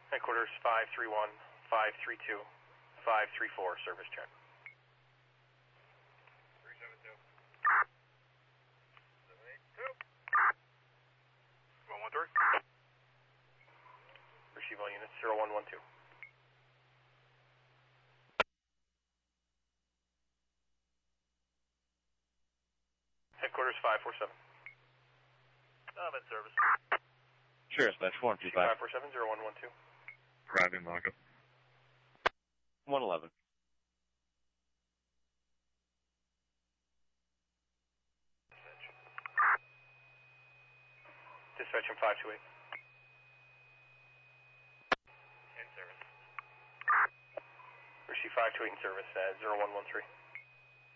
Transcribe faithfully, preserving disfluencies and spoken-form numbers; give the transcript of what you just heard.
Headquarters five three one, five three two, five three four, service check. three seven two. seven eight two. one one three. Receive all units, zero one one two. Headquarters five four seven. I'm in service. Sure, Dispatch four two five. five four seven, zero one one two. Driving lockup. one eleven. Dispatch from five two eight. In service. Receive five two eight in service at zero one one three.